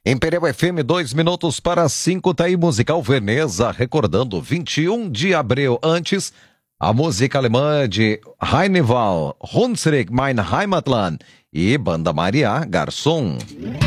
Imperial FM, 2 minutos para 5, tá aí Musical Veneza, recordando 21 de abril. Antes, a música alemã de Heinewald, Hunsrück, mein Heimatland e Banda Maria, Garçom.